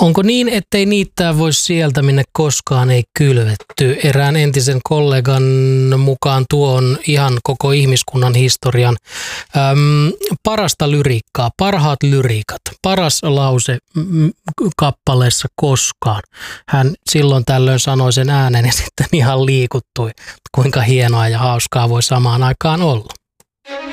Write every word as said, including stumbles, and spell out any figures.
Onko niin, ettei niittää voi sieltä, minne koskaan ei kylvetty? Erään entisen kollegan mukaan tuo on ihan koko ihmiskunnan historian äm, parasta lyriikkaa, parhaat lyriikat, paras lause m- kappaleessa koskaan. Hän silloin tällöin sanoi sen äänen ja sitten ihan liikuttui, kuinka hienoa ja hauskaa voi samaan aikaan olla.